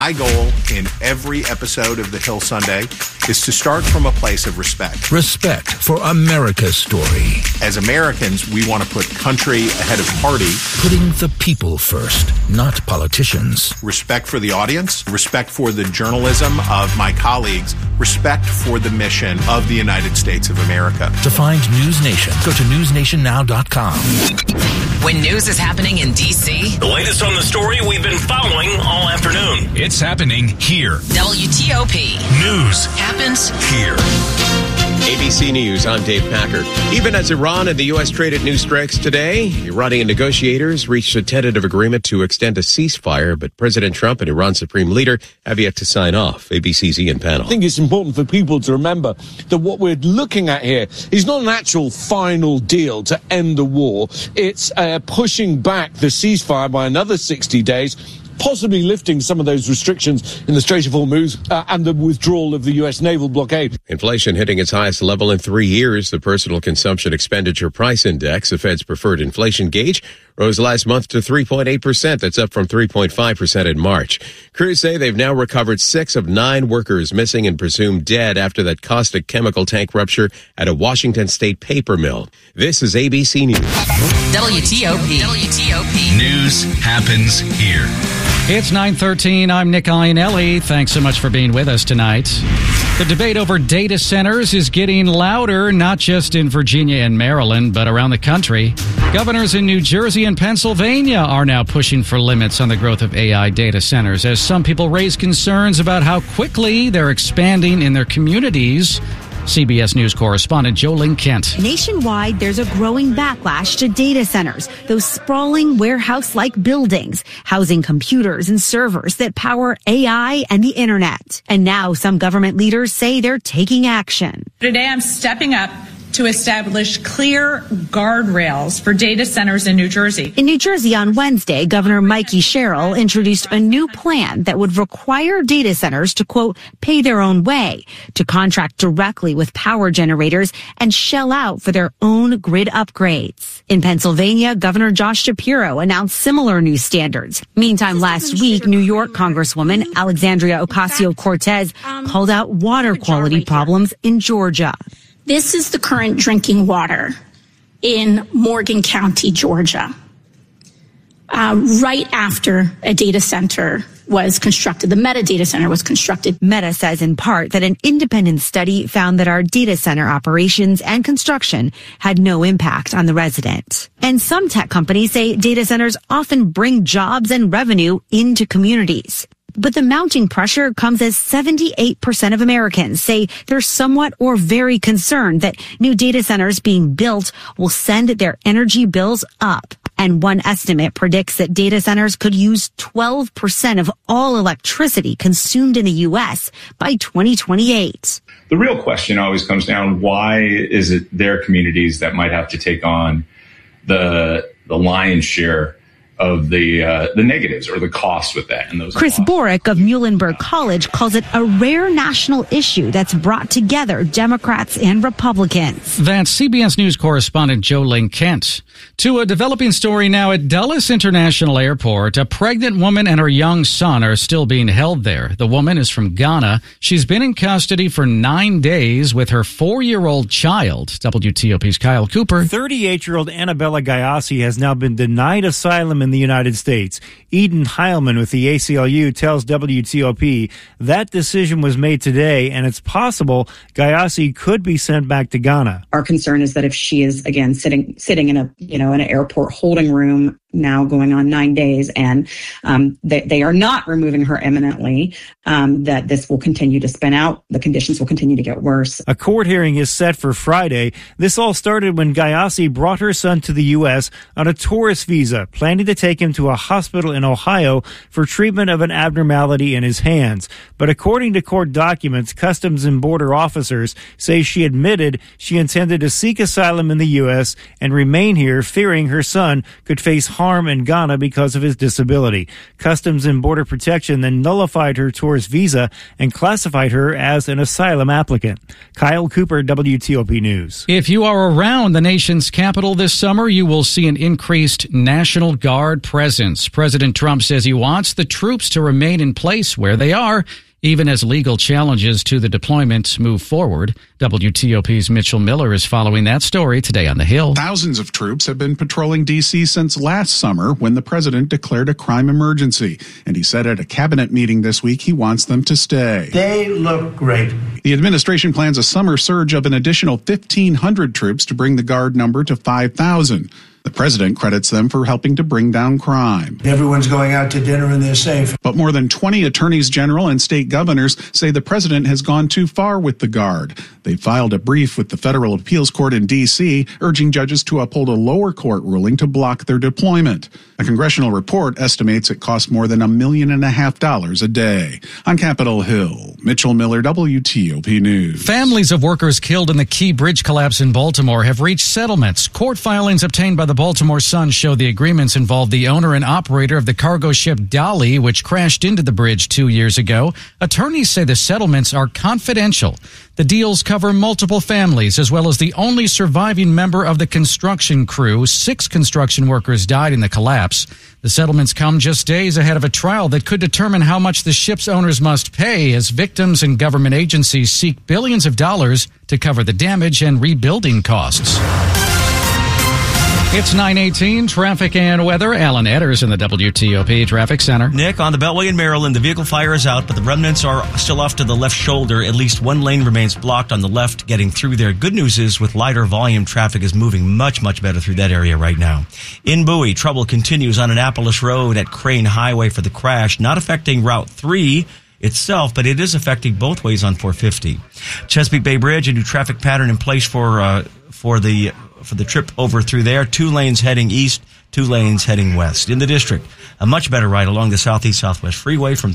My goal in every episode of The Hill Sunday is to start from a place of respect. Respect for America's story. As Americans, we want to put country ahead of party. Putting the people first, not politicians. Respect for the audience, respect for the journalism of my colleagues, respect for the mission of the United States of America. To find News Nation, go to newsnationnow.com. When news is happening in D.C., the latest on the story we've been following all afternoon. It's happening here. WTOP. News happens here. ABC News, I'm Dave Packard. Even as Iran and the U.S. traded new strikes today, Iranian negotiators reached a tentative agreement to extend a ceasefire, but President Trump and Iran's supreme leader have yet to sign off. ABC's Ian Pannell. I think it's important for people to remember that what we're looking at here is not an actual final deal to end the war. It's pushing back the ceasefire by another 60 days, possibly lifting some of those restrictions in the Strait of Hormuz and the withdrawal of the U.S. naval blockade. Inflation hitting its highest level in 3 years. The Personal Consumption Expenditure Price Index, the Fed's preferred inflation gauge, rose last month to 3.8%. That's up from 3.5% in March. Crews say they've now recovered 6 of 9 workers missing and presumed dead after that caustic chemical tank rupture at a Washington state paper mill. This is ABC News. WTOP. News happens here. It's 9:13. I'm Nick Iannelli. Thanks so much for being with us tonight. The debate over data centers is getting louder, not just in Virginia and Maryland, but around the country. Governors in New Jersey and Pennsylvania are now pushing for limits on the growth of AI data centers, as some people raise concerns about how quickly they're expanding in their communities. CBS News correspondent Jolene Kent. Nationwide, there's a growing backlash to data centers, those sprawling warehouse-like buildings, housing computers and servers that power AI and the internet. And now some government leaders say they're taking action. Today, I'm stepping up to establish clear guardrails for data centers in New Jersey. In New Jersey on Wednesday, Governor Mikey Sherrill introduced a new plan that would require data centers to, quote, pay their own way, to contract directly with power generators and shell out for their own grid upgrades. In Pennsylvania, Governor Josh Shapiro announced similar new standards. Meantime, last week, New York Congresswoman Alexandria Ocasio-Cortez called out water quality problems in Georgia. This is the current drinking water in Morgan County, Georgia, right after a data center was constructed. The Meta data center was constructed. Meta says in part that an independent study found that our data center operations and construction had no impact on the resident. And some tech companies say data centers often bring jobs and revenue into communities. But the mounting pressure comes as 78% of Americans say they're somewhat or very concerned that new data centers being built will send their energy bills up. And one estimate predicts that data centers could use 12% of all electricity consumed in the U.S. by 2028. The real question always comes down, why is it their communities that might have to take on the lion's share of the negatives or the costs with that? And those Chris costs. Borick of Muhlenberg College calls it a rare national issue that's brought together Democrats and Republicans. That's CBS News correspondent Jolene Kent. To a developing story now at Dulles International Airport. A pregnant woman and her young son are still being held there. The woman is from Ghana. She's been in custody for 9 days with her 4-year-old child. WTOP's Kyle Cooper. 38-year-old Annabella Gayasi has now been denied asylum in the United States. Eden Heilman with the ACLU tells WTOP that decision was made today, and it's possible Gayasi could be sent back to Ghana. Our concern is that if she is again sitting in an airport holding room now going on 9 days, and they are not removing her imminently, that this will continue to spin out. The conditions will continue to get worse. A court hearing is set for Friday. This all started when Gayasi brought her son to the U.S. on a tourist visa, planning to take him to a hospital in Ohio for treatment of an abnormality in his hands. But according to court documents, Customs and Border officers say she admitted she intended to seek asylum in the U.S. and remain here, fearing her son could face harm harm in Ghana because of his disability. Customs and Border Protection then nullified her tourist visa and classified her as an asylum applicant. Kyle Cooper, WTOP News. If you are around the nation's capital this summer, you will see an increased National Guard presence. President Trump says he wants the troops to remain in place where they are, even as legal challenges to the deployment move forward. WTOP's Mitchell Miller is following that story today on the Hill. Thousands of troops have been patrolling D.C. since last summer when the president declared a crime emergency. And he said at a cabinet meeting this week he wants them to stay. They look great. The administration plans a summer surge of an additional 1,500 troops to bring the Guard number to 5,000. The president credits them for helping to bring down crime. Everyone's going out to dinner and they're safe. But more than 20 attorneys general and state governors say the president has gone too far with the Guard. They filed a brief with the Federal Appeals Court in D.C., urging judges to uphold a lower court ruling to block their deployment. A congressional report estimates it costs more than $1.5 million a day. On Capitol Hill, Mitchell Miller, WTOP News. Families of workers killed in the Key Bridge collapse in Baltimore have reached settlements. Court filings obtained by the Baltimore Sun show the agreements involved the owner and operator of the cargo ship Dolly, which crashed into the bridge 2 years ago. Attorneys say the settlements are confidential. The deals cover multiple families, as well as the only surviving member of the construction crew. 6 construction workers died in the collapse. The settlements come just days ahead of a trial that could determine how much the ship's owners must pay as victims and government agencies seek billions of dollars to cover the damage and rebuilding costs. It's 9:18, traffic and weather. Alan Edders in the WTOP Traffic Center. Nick, on the Beltway in Maryland, the vehicle fire is out, but the remnants are still off to the left shoulder. At least one lane remains blocked on the left getting through there. Good news is with lighter volume, traffic is moving much, much better through that area right now. In Bowie, trouble continues on Annapolis Road at Crane Highway for the crash, not affecting Route 3 itself, but it is affecting both ways on 450. Chesapeake Bay Bridge, a new traffic pattern in place for the trip over through there. 2 lanes heading east, 2 lanes heading west. In the district, a much better ride along the Southeast-Southwest Freeway from the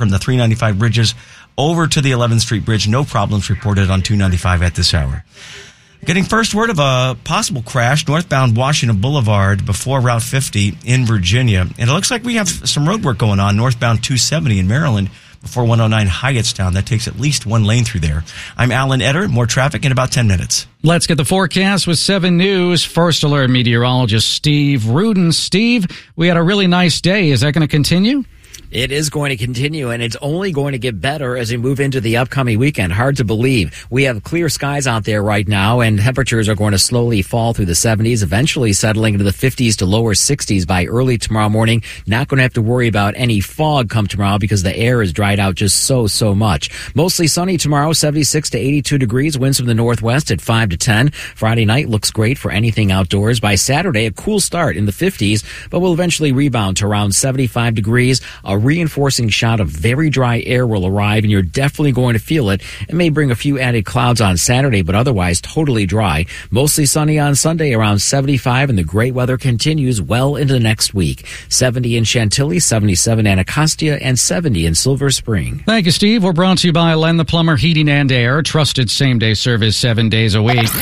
395 bridges over to the 11th Street Bridge. No problems reported on 295 at this hour. Getting first word of a possible crash northbound Washington Boulevard before Route 50 in Virginia. And it looks like we have some road work going on northbound 270 in Maryland before 109 Hyattstown. That takes at least 1 lane through there. I'm Alan Etter. More traffic in about 10 minutes. Let's get the forecast with 7 News. First Alert meteorologist Steve Rudin. Steve, we had a really nice day. Is that going to continue? It is going to continue, and it's only going to get better as we move into the upcoming weekend. Hard to believe. We have clear skies out there right now, and temperatures are going to slowly fall through the 70s, eventually settling into the 50s to lower 60s by early tomorrow morning. Not going to have to worry about any fog come tomorrow because the air is dried out just so much. Mostly sunny tomorrow, 76 to 82 degrees, winds from the northwest at 5 to 10. Friday night looks great for anything outdoors. By Saturday, a cool start in the 50s, but will eventually rebound to around 75 degrees. A reinforcing shot of very dry air will arrive, and you're definitely going to feel it. It may bring a few added clouds on Saturday, but otherwise totally dry. Mostly sunny on Sunday, around 75, and the great weather continues well into the next week. 70 in Chantilly, 77 Anacostia, and 70 in Silver Spring. Thank you, Steve. We're brought to you by Len the Plumber Heating and Air. Trusted same-day service 7 days a week.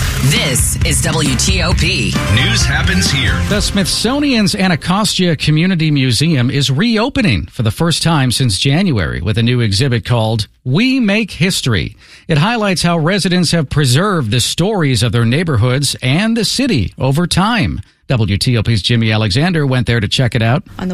This is WTOP. News happens here. The Smithsonian's Anacostia Community Museum is reopening for the first time since January with a new exhibit called We Make History. It highlights how residents have preserved the stories of their neighborhoods and the city over time. WTOP's Jimmy Alexander went there to check it out. On the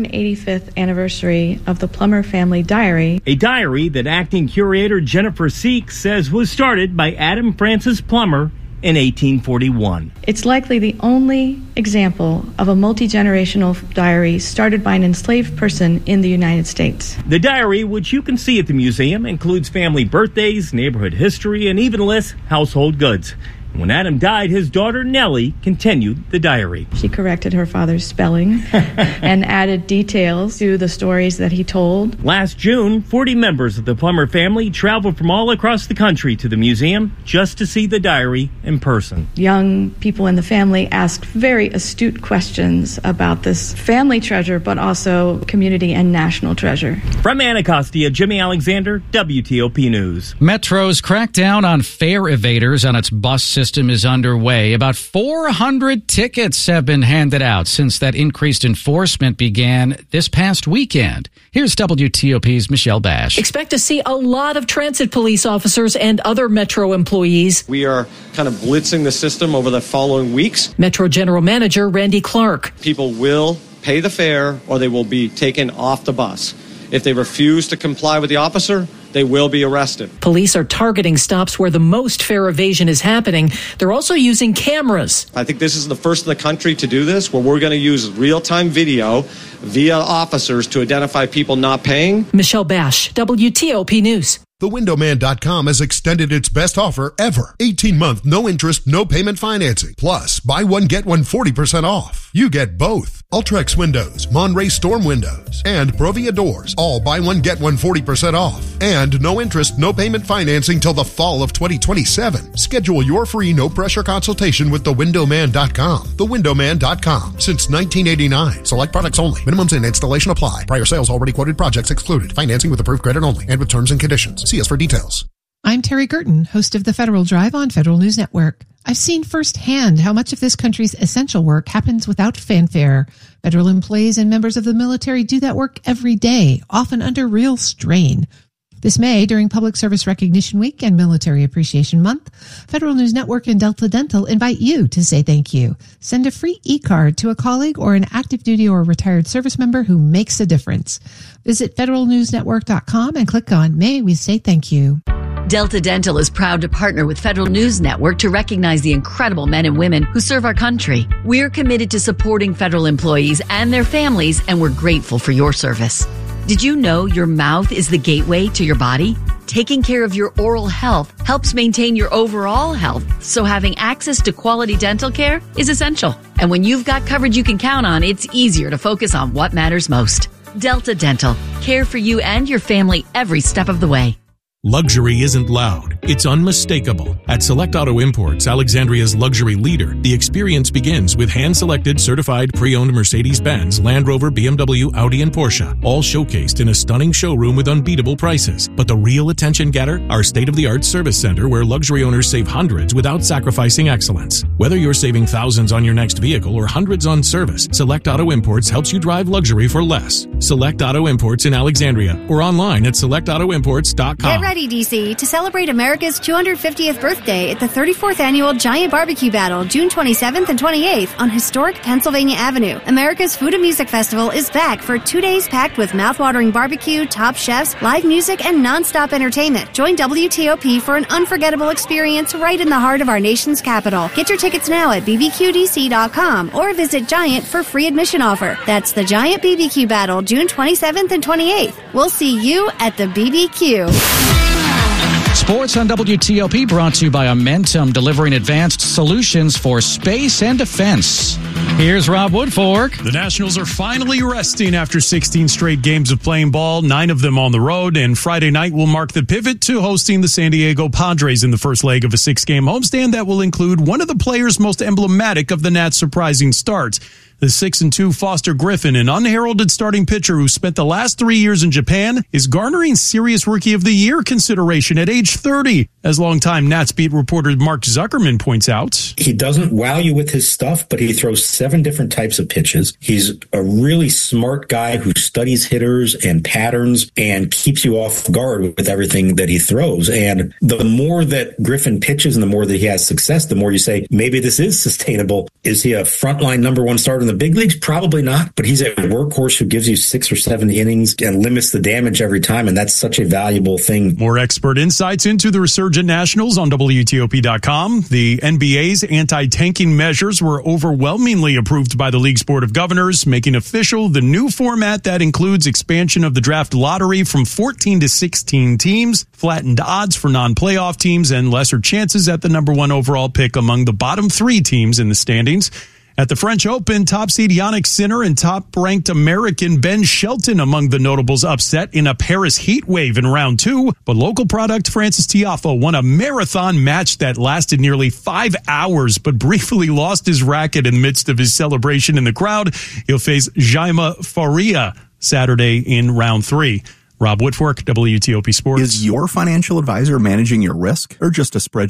185th anniversary of the Plummer Family Diary. A diary that acting curator Jennifer Seek says was started by Adam Francis Plummer in 1841. It's likely the only example of a multi-generational diary started by an enslaved person in the United States. The diary, which you can see at the museum, includes family birthdays, neighborhood history, and even lists household goods. When Adam died, his daughter Nellie continued the diary. She corrected her father's spelling and added details to the stories that he told. Last June, 40 members of the Plummer family traveled from all across the country to the museum just to see the diary in person. Young people in the family asked very astute questions about this family treasure, but also community and national treasure. From Anacostia, Jimmy Alexander, WTOP News. Metro's crackdown on fare evaders on its bus system system is underway. About 400 tickets have been handed out since that increased enforcement began this past weekend. Here's WTOP's Michelle Bash. Expect to see a lot of transit police officers and other Metro employees. We are kind of blitzing the system over the following weeks. Metro General Manager Randy Clark. People will pay the fare or they will be taken off the bus. If they refuse to comply with the officer, they will be arrested. Police are targeting stops where the most fare evasion is happening. They're also using cameras. I think this is the first in the country to do this, where we're going to use real-time video via officers to identify people not paying. Michelle Bash, WTOP News. TheWindowMan.com has extended its best offer ever. 18-month, no interest, no payment financing. Plus, buy one, get one 40% off. You get both. Ultrex windows, Monterey Storm windows, and Provia doors. All buy one, get one 40% off. And no interest, no payment financing till the fall of 2027. Schedule your free, no-pressure consultation with TheWindowMan.com. TheWindowMan.com. Since 1989. Select products only. Minimums and installation apply. Prior sales already quoted projects excluded. Financing with approved credit only and with terms and conditions. See us for details. I'm Terry Gerton, host of the Federal Drive on Federal News Network. I've seen firsthand how much of this country's essential work happens without fanfare. Federal employees and members of the military do that work every day, often under real strain. This May, during Public Service Recognition Week and Military Appreciation Month, Federal News Network and Delta Dental invite you to say thank you. Send a free e-card to a colleague or an active duty or retired service member who makes a difference. Visit federalnewsnetwork.com and click on May We Say Thank You. Delta Dental is proud to partner with Federal News Network to recognize the incredible men and women who serve our country. We're committed to supporting federal employees and their families, and we're grateful for your service. Did you know your mouth is the gateway to your body? Taking care of your oral health helps maintain your overall health, so having access to quality dental care is essential. And when you've got coverage you can count on, it's easier to focus on what matters most. Delta Dental. Care for you and your family every step of the way. Luxury isn't loud, it's unmistakable. At Select Auto Imports, Alexandria's luxury leader, the experience begins with hand-selected, certified, pre-owned Mercedes-Benz, Land Rover, BMW, Audi, and Porsche, all showcased in a stunning showroom with unbeatable prices. But the real attention getter? Our state-of-the-art service center where luxury owners save hundreds without sacrificing excellence. Whether you're saving thousands on your next vehicle or hundreds on service, Select Auto Imports helps you drive luxury for less. Select Auto Imports in Alexandria or online at selectautoimports.com. Ready, DC, to celebrate America's 250th birthday at the 34th Annual Giant Barbecue Battle, June 27th and 28th on historic Pennsylvania Avenue. America's Food and Music Festival is back for 2 days packed with mouthwatering barbecue, top chefs, live music, and nonstop entertainment. Join WTOP for an unforgettable experience right in the heart of our nation's capital. Get your tickets now at bbqdc.com or visit Giant for free admission offer. That's the Giant BBQ Battle, June 27th and 28th. We'll see you at the BBQ. Sports on WTOP brought to you by Amentum, delivering advanced solutions for space and defense. Here's Rob Woodfork. The Nationals are finally resting after 16 straight games of playing ball, 9 of them on the road, and Friday night will mark the pivot to hosting the San Diego Padres in the first leg of a 6-game homestand that will include one of the players most emblematic of the Nats' surprising start. The 6-2 Foster Griffin, an unheralded starting pitcher who spent the last 3 years in Japan, is garnering Serious Rookie of the Year consideration at age 30. As longtime Nats beat reporter Mark Zuckerman points out, he doesn't wow you with his stuff, but he throws 7 different types of pitches. He's a really smart guy who studies hitters and patterns and keeps you off guard with everything that he throws. And the more that Griffin pitches and the more that he has success, the more you say, maybe this is sustainable. Is he a frontline number 1 starter in the big leagues? Probably not, but he's a workhorse who gives you 6 or 7 innings and limits the damage every time, and that's such a valuable thing. More expert insights into the resurgent Nationals on WTOP.com. The NBA's anti-tanking measures were overwhelmingly approved by the league's Board of Governors, making official the new format that includes expansion of the draft lottery from 14 to 16 teams, flattened odds for non-playoff teams, and lesser chances at the number 1 overall pick among the bottom 3 teams in the standings. At the French Open, top seed Jannik Sinner and top-ranked American Ben Shelton among the notables upset in a Paris heat wave in round 2. But local product Francis Tiafoe won a marathon match that lasted nearly 5 hours, but briefly lost his racket in the midst of his celebration in the crowd. He'll face Jaime Faria Saturday in round 3. Rob Woodfork, WTOP Sports. Is your financial advisor managing your risk or just a spreadsheet?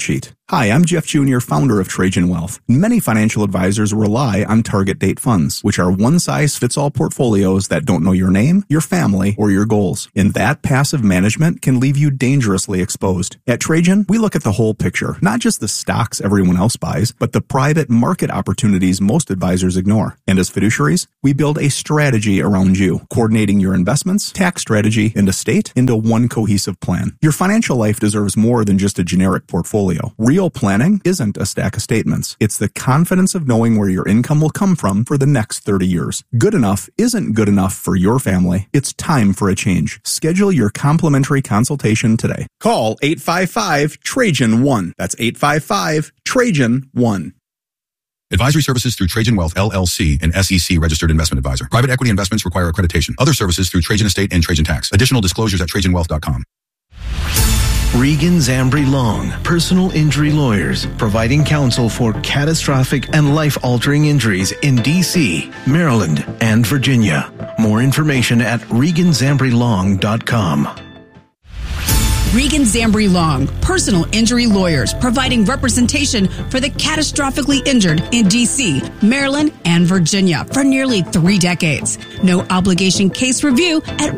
Hi, I'm Jeff Jr., founder of Trajan Wealth. Many financial advisors rely on target date funds, which are one-size-fits-all portfolios that don't know your name, your family, or your goals. And that passive management can leave you dangerously exposed. At Trajan, we look at the whole picture, not just the stocks everyone else buys, but the private market opportunities most advisors ignore. And as fiduciaries, we build a strategy around you, coordinating your investments, tax strategy, and estate into one cohesive plan. Your financial life deserves more than just a generic portfolio. Real planning isn't a stack of statements. It's the confidence of knowing where your income will come from for the next 30 years. Good enough isn't good enough for your family. It's time for a change. Schedule your complimentary consultation today. Call 855-TRAJAN-1. That's 855-TRAJAN-1. Advisory services through Trajan Wealth, LLC, an SEC registered investment advisor. Private equity investments require accreditation. Other services through Trajan Estate and Trajan Tax. Additional disclosures at TrajanWealth.com. Regan Zambri Long, personal injury lawyers, providing counsel for catastrophic and life-altering injuries in D.C., Maryland, and Virginia. More information at ReganZambriLong.com. Regan Zambri Long, personal injury lawyers, providing representation for the catastrophically injured in D.C., Maryland, and Virginia for nearly 3 decades. No obligation case review at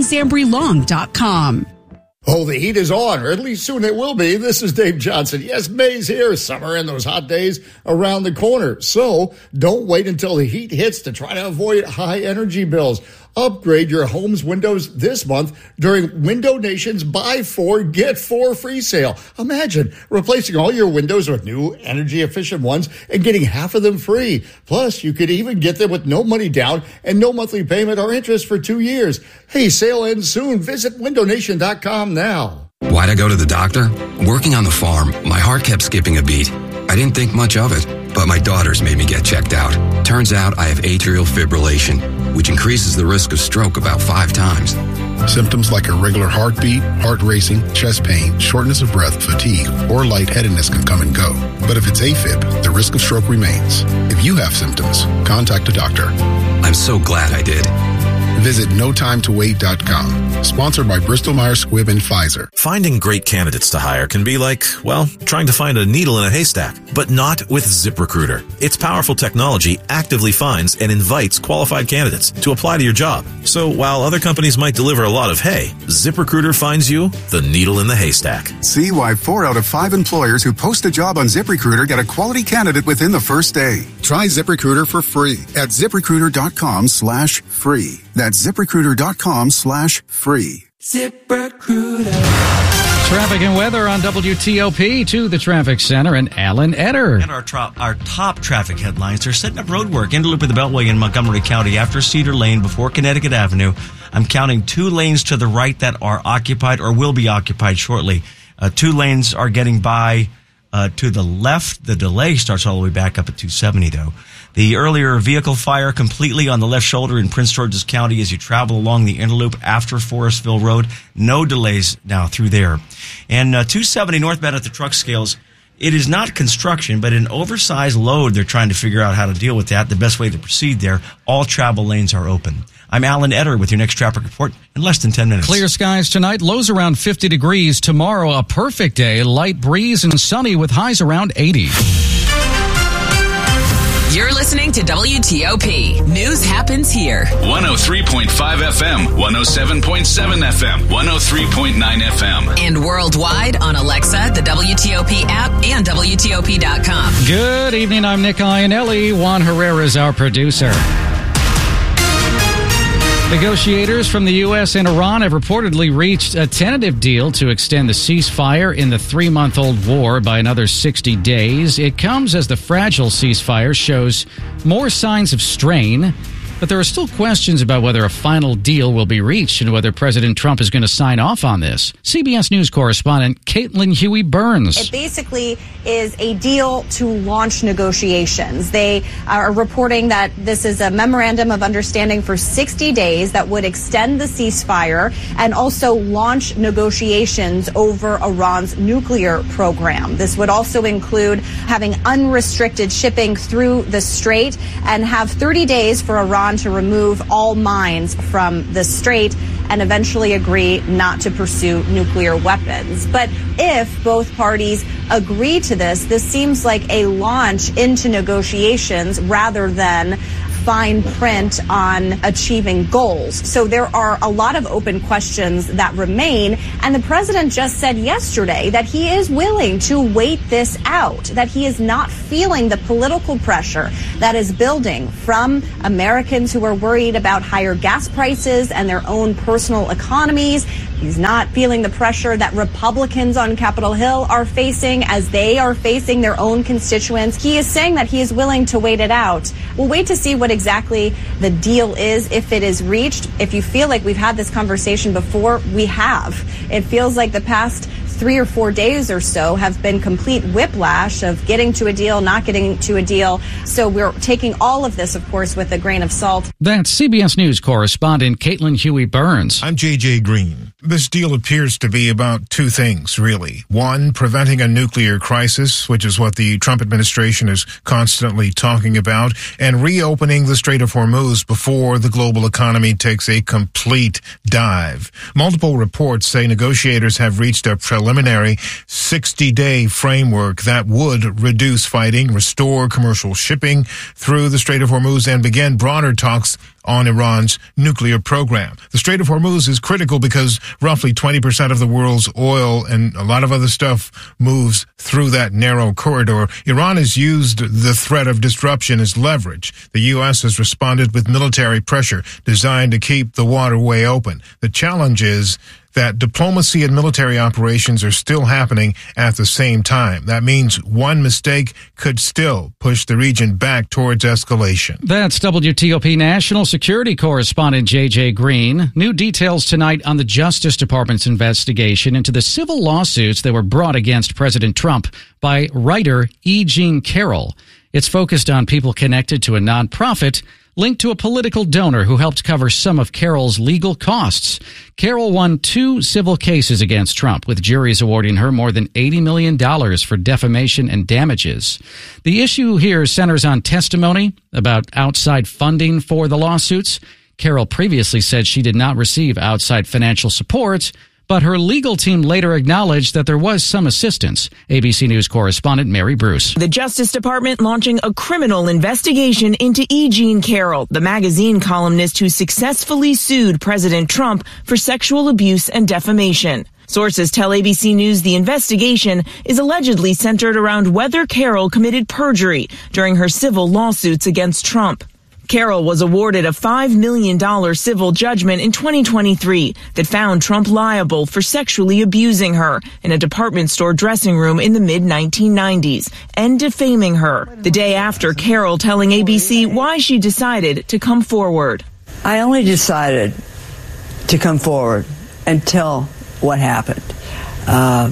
ReganZambriLong.com. Oh, the heat is on, or at least soon it will be. This is Dave Johnson. Yes, May's here. Summer and those hot days around the corner. So don't wait until the heat hits to try to avoid high energy bills. Upgrade your home's windows this month during Window Nation's Buy 4, Get 4 free sale. Imagine replacing all your windows with new energy-efficient ones and getting half of them free. Plus, you could even get them with no money down and no monthly payment or interest for 2 years. Hey, sale ends soon. Visit windownation.com now. Why'd I go to the doctor? Working on the farm, my heart kept skipping a beat. I didn't think much of it, but my daughters made me get checked out. Turns out I have atrial fibrillation, which increases the risk of stroke about 5 times. Symptoms like irregular heartbeat, heart racing, chest pain, shortness of breath, fatigue, or lightheadedness can come and go. But if it's AFib, the risk of stroke remains. If you have symptoms, contact a doctor. I'm so glad I did. Visit NoTimeToWait.com. Sponsored by Bristol-Myers Squibb and Pfizer. Finding great candidates to hire can be like, well, trying to find a needle in a haystack, but not with ZipRecruiter. Its powerful technology actively finds and invites qualified candidates to apply to your job. So while other companies might deliver a lot of hay, ZipRecruiter finds you the needle in the haystack. See why 4 out of 5 employers who post a job on ZipRecruiter get a quality candidate within the first day. Try ZipRecruiter for free at ZipRecruiter.com/free. That's ZipRecruiter.com/free. ZipRecruiter. Traffic and weather on WTOP to the traffic center and Alan Etter. And our top traffic headlines are setting up road work in the loop of the Beltway in Montgomery County after Cedar Lane before Connecticut Avenue. I'm counting 2 lanes to the right that are occupied or will be occupied shortly. 2 lanes are getting by to the left. The delay starts all the way back up at 270, though. The earlier vehicle fire completely on the left shoulder in Prince George's County as you travel along the interloop after Forestville Road. No delays now through there. And 270 northbound at the truck scales. It is not construction, but an oversized load. They're trying to figure out how to deal with that. The best way to proceed there. All travel lanes are open. I'm Alan Etter with your next traffic report in less than 10 minutes. Clear skies tonight, lows around 50 degrees. Tomorrow, a perfect day, light breeze and sunny with highs around 80. You're listening to WTOP. News happens here. 103.5 FM, 107.7 FM, 103.9 FM. And worldwide on Alexa, the WTOP app, and WTOP.com. Good evening, I'm Nick Iannelli. Juan Herrera is our producer. Negotiators from the U.S. and Iran have reportedly reached a tentative deal to extend the ceasefire in the 3-month-old war by another 60 days. It comes as the fragile ceasefire shows more signs of strain, but there are still questions about whether a final deal will be reached and whether President Trump is going to sign off on this. CBS News correspondent Caitlin Huey-Burns. It basically is a deal to launch negotiations. They are reporting that this is a memorandum of understanding for 60 days that would extend the ceasefire and also launch negotiations over Iran's nuclear program. This would also include having unrestricted shipping through the strait and have 30 days for Iran to remove all mines from the strait. and eventually agree not to pursue nuclear weapons. But if both parties agree to this, this seems like a launch into negotiations rather than fine print on achieving goals. So there are a lot of open questions that remain. And the president just said yesterday that he is willing to wait this out, that he is not feeling the political pressure that is building from Americans who are worried about higher gas prices and their own personal economies. He's not feeling the pressure that Republicans on Capitol Hill are facing as they are facing their own constituents. He is saying that he is willing to wait it out. We'll wait to see what exactly the deal is, if it is reached. If you feel like we've had this conversation before, we have. It feels like the past 3 or 4 days or so have been complete whiplash of getting to a deal, not getting to a deal. So we're taking all of this, of course, with a grain of salt. That's CBS News correspondent Caitlin Huey-Burns. I'm J.J. Green. This deal appears to be about two things, really. One, preventing a nuclear crisis, which is what the Trump administration is constantly talking about, and reopening the Strait of Hormuz before the global economy takes a complete dive. Multiple reports say negotiators have reached a preliminary 60-day framework that would reduce fighting, restore commercial shipping through the Strait of Hormuz, and begin broader talks on Iran's nuclear program. The Strait of Hormuz is critical because roughly 20% of the world's oil and a lot of other stuff moves through that narrow corridor. Iran has used the threat of disruption as leverage. The U.S. has responded with military pressure designed to keep the waterway open. The challenge is that diplomacy and military operations are still happening at the same time. That means one mistake could still push the region back towards escalation. That's WTOP national security correspondent J.J. Green. New details tonight on the Justice Department's investigation into the civil lawsuits that were brought against President Trump by writer E. Jean Carroll. It's focused on people connected to a nonprofit linked to a political donor who helped cover some of Carroll's legal costs. Carroll won 2 civil cases against Trump, with juries awarding her more than $80 million for defamation and damages. The issue here centers on testimony about outside funding for the lawsuits. Carroll previously said she did not receive outside financial support, but her legal team later acknowledged that there was some assistance. ABC News correspondent Mary Bruce. The Justice Department launching a criminal investigation into E. Jean Carroll, the magazine columnist who successfully sued President Trump for sexual abuse and defamation. Sources tell ABC News the investigation is allegedly centered around whether Carroll committed perjury during her civil lawsuits against Trump. Carroll was awarded a $5 million civil judgment in 2023 that found Trump liable for sexually abusing her in a department store dressing room in the mid-1990s and defaming her, the day after Carroll telling ABC why she decided to come forward. I only decided to come forward and tell what happened. I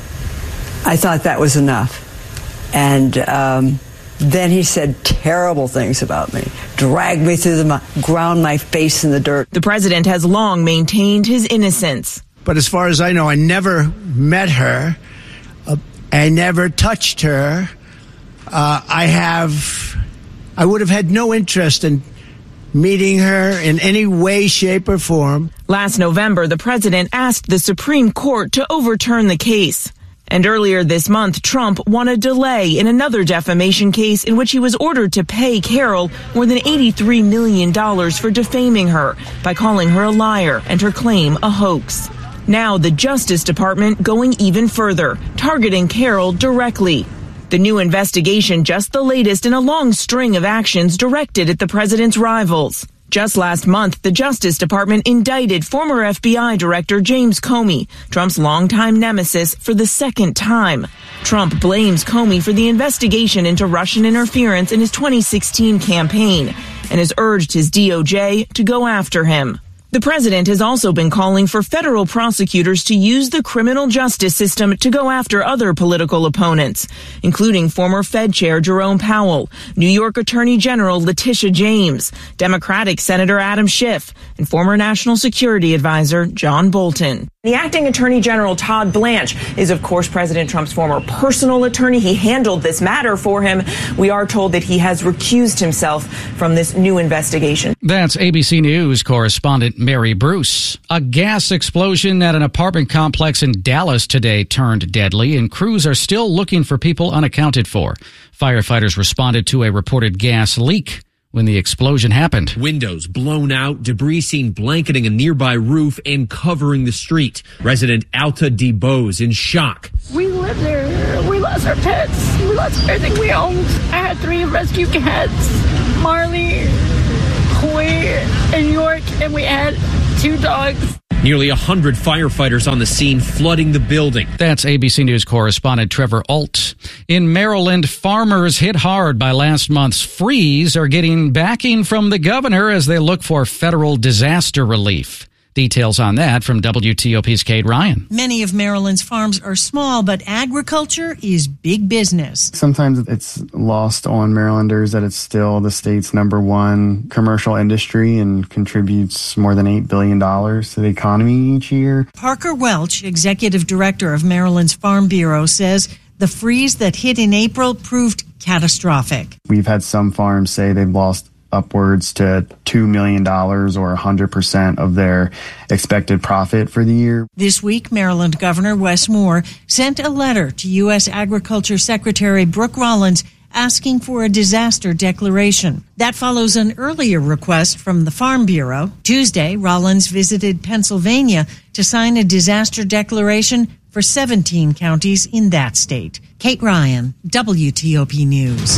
thought that was enough. And then he said terrible things about me, dragged me through the ground my face in the dirt. The president has long maintained his innocence. But as far as I know, I never met her. I never touched her. I would have had no interest in meeting her in any way, shape, or form. Last November, the president asked the Supreme Court to overturn the case. And earlier this month, Trump won a delay in another defamation case in which he was ordered to pay Carroll more than $83 million for defaming her by calling her a liar and her claim a hoax. Now the Justice Department going even further, targeting Carroll directly. The new investigation just the latest in a long string of actions directed at the president's rivals. Just last month, the Justice Department indicted former FBI Director James Comey, Trump's longtime nemesis, for the second time. Trump blames Comey for the investigation into Russian interference in his 2016 campaign and has urged his DOJ to go after him. The president has also been calling for federal prosecutors to use the criminal justice system to go after other political opponents, including former Fed Chair Jerome Powell, New York Attorney General Letitia James, Democratic Senator Adam Schiff, and former National Security Advisor John Bolton. The acting attorney general, Todd Blanche, is, of course, President Trump's former personal attorney. He handled this matter for him. We are told that he has recused himself from this new investigation. That's ABC News correspondent Mary Bruce. A gas explosion at an apartment complex in Dallas today turned deadly, and crews are still looking for people unaccounted for. Firefighters responded to a reported gas leak when the explosion happened. Windows blown out, debris seen blanketing a nearby roof and covering the street. Resident Alta DeBose in shock. We live there. We lost our pets. We lost everything we owned. I had 3 rescue cats, Marley, Koi, and York, and we had 2 dogs. Nearly 100 firefighters on the scene, flooding the building. That's ABC News correspondent Trevor Alt. In Maryland, farmers hit hard by last month's freeze are getting backing from the governor as they look for federal disaster relief. Details on that from WTOP's Kate Ryan. Many of Maryland's farms are small, but agriculture is big business. Sometimes it's lost on Marylanders that it's still the state's #1 commercial industry and contributes more than $8 billion to the economy each year. Parker Welch, executive director of Maryland's Farm Bureau, says the freeze that hit in April proved catastrophic. We've had some farms say they've lost upwards to $2 million or 100% of their expected profit for the year. This week, Maryland Governor Wes Moore sent a letter to U.S. Agriculture Secretary Brooke Rollins asking for a disaster declaration. That follows an earlier request from the Farm Bureau. Tuesday, Rollins visited Pennsylvania to sign a disaster declaration for 17 counties in that state. Kate Ryan, WTOP News.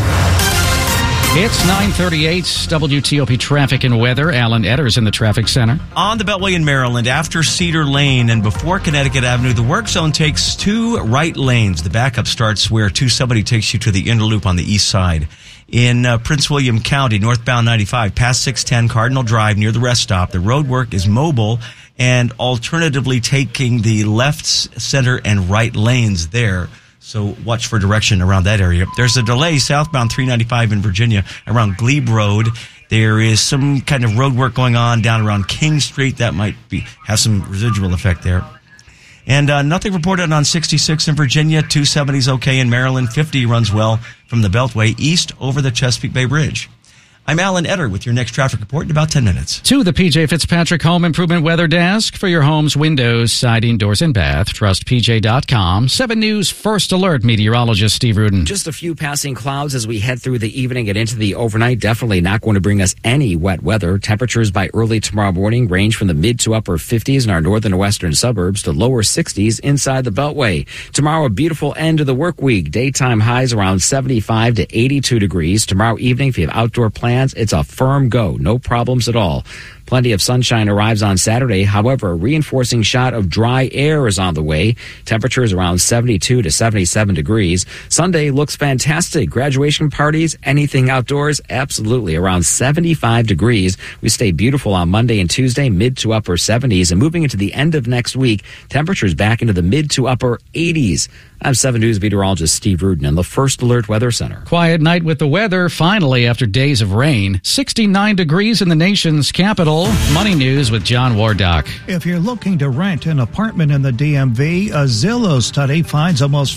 It's 9:38, WTOP traffic and weather. Alan Edders in the traffic center. On the Beltway in Maryland, after Cedar Lane and before Connecticut Avenue, the work zone takes 2 right lanes. The backup starts where 270 takes you to the inner loop on the east side. In Prince William County, northbound 95, past 610 Cardinal Drive near the rest stop, the road work is mobile and alternatively taking the left, center, and right lanes there. So watch for direction around that area. There's a delay southbound 395 in Virginia around Glebe Road. There is some kind of road work going on down around King Street. That might have some residual effect there. And nothing reported on 66 in Virginia. 270 is okay in Maryland. 50 runs well from the Beltway east over the Chesapeake Bay Bridge. I'm Alan Etter with your next traffic report in about 10 minutes. To the PJ Fitzpatrick Home Improvement Weather Desk for your home's windows, siding, doors, and bath. Trust PJ.com. 7 News First Alert meteorologist Steve Rudin. Just a few passing clouds as we head through the evening and into the overnight. Definitely not going to bring us any wet weather. Temperatures by early tomorrow morning range from the mid to upper 50s in our northern and western suburbs to lower 60s inside the Beltway. Tomorrow, a beautiful end of the work week. Daytime highs around 75 to 82 degrees. Tomorrow evening, if you have outdoor plans, it's a firm go. No problems at all. Plenty of sunshine arrives on Saturday. However, a reinforcing shot of dry air is on the way. Temperatures around 72 to 77 degrees. Sunday looks fantastic. Graduation parties, anything outdoors, absolutely around 75 degrees. We stay beautiful on Monday and Tuesday, mid to upper 70s. And moving into the end of next week, temperatures back into the mid to upper 80s. I'm 7 News meteorologist Steve Rudin in the First Alert Weather Center. Quiet night with the weather, finally, after days of rain. 69 degrees in the nation's capital. Money News with John Wardock. If you're looking to rent an apartment in the DMV, a Zillow study finds almost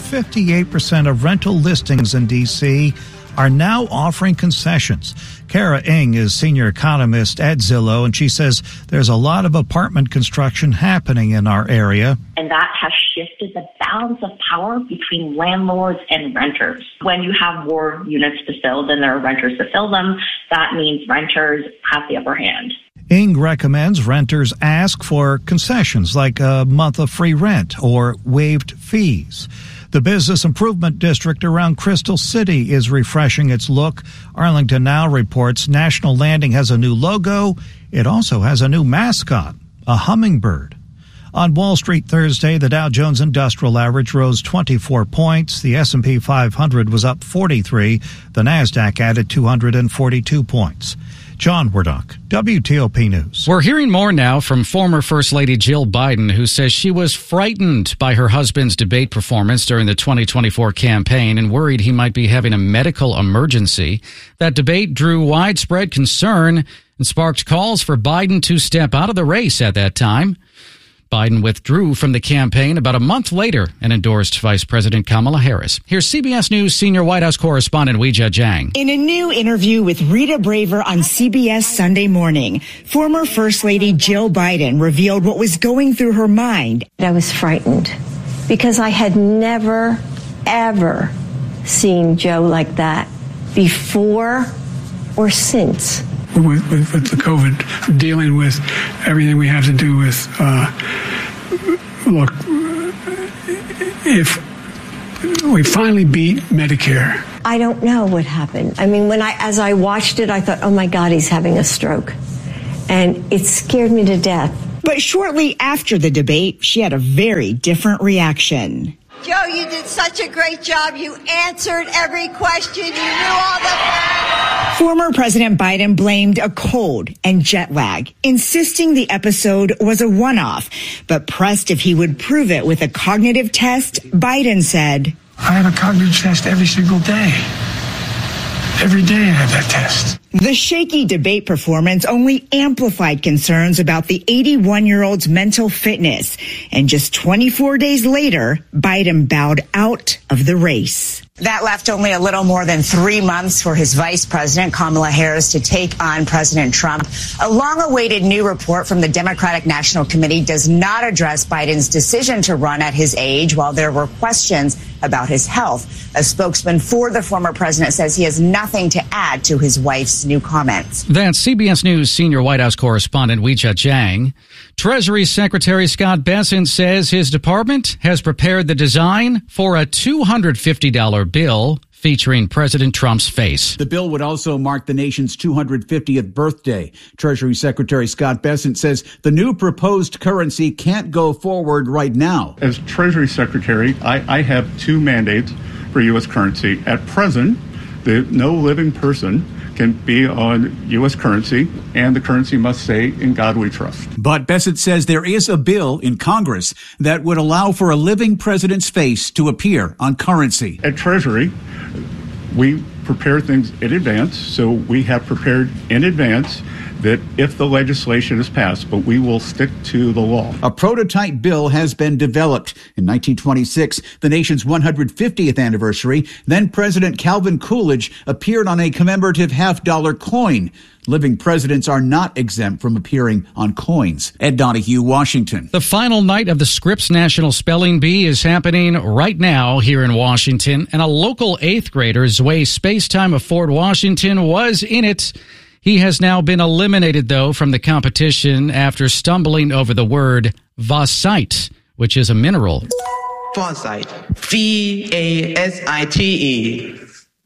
58% of rental listings in D.C. are now offering concessions. Kara Ng is senior economist at Zillow, and she says there's a lot of apartment construction happening in our area. And that has shifted the balance of power between landlords and renters. When you have more units to fill than there are renters to fill them, that means renters have the upper hand. Ng recommends renters ask for concessions like a month of free rent or waived fees. The Business Improvement District around Crystal City is refreshing its look. Arlington Now reports National Landing has a new logo. It also has a new mascot, a hummingbird. On Wall Street Thursday, the Dow Jones Industrial Average rose 24 points. The S&P 500 was up 43. The Nasdaq added 242 points. John Wardock, WTOP News. We're hearing more now from former First Lady Jill Biden, who says she was frightened by her husband's debate performance during the 2024 campaign and worried he might be having a medical emergency. That debate drew widespread concern and sparked calls for Biden to step out of the race at that time. Biden withdrew from the campaign about a month later and endorsed Vice President Kamala Harris. Here's CBS News senior White House correspondent Weijia Jiang. In a new interview with Rita Braver on CBS Sunday Morning, former First Lady Jill Biden revealed what was going through her mind. I was frightened because I had never, ever seen Joe like that before or since. With the COVID, dealing with everything we have to do with, look, if we finally beat Medicare. I don't know what happened. I mean, as I watched it, I thought, oh my God, he's having a stroke. And it scared me to death. But shortly after the debate, she had a very different reaction. Joe, you did such a great job. You answered every question. You knew all the facts. Former President Biden blamed a cold and jet lag, insisting the episode was a one-off. But pressed if he would prove it with a cognitive test, Biden said, I have a cognitive test every single day. Every day I have that test. The shaky debate performance only amplified concerns about the 81-year-old's mental fitness. And just 24 days later, Biden bowed out of the race. That left only a little more than 3 months for his vice president, Kamala Harris, to take on President Trump. A long-awaited new report from the Democratic National Committee does not address Biden's decision to run at his age, while there were questions about his health. A spokesman for the former president says he has nothing to add to his wife's new comments. That's CBS News senior White House correspondent Weijia Jiang. Treasury Secretary Scott Bessent says his department has prepared the design for a $250 bill featuring President Trump's face. The bill would also mark the nation's 250th birthday. Treasury Secretary Scott Bessent says the new proposed currency can't go forward right now. As Treasury Secretary, I have two mandates for U.S. currency. At present, no living person can be on U.S. currency, and the currency must say, "In God we trust." But Bessent says there is a bill in Congress that would allow for a living president's face to appear on currency. At Treasury, we prepare things in advance, so we have prepared in advance that if the legislation is passed, but we will stick to the law. A prototype bill has been developed. In 1926, the nation's 150th anniversary, then President Calvin Coolidge appeared on a commemorative half-dollar coin. Living presidents are not exempt from appearing on coins. Ed Donahue, Washington. The final night of the Scripps National Spelling Bee is happening right now here in Washington, and a local 8th grader, Zway Spacetime of Fort Washington, was in it. He has now been eliminated, though, from the competition after stumbling over the word vasite, which is a mineral. Vasite. V-A-S-I-T-E.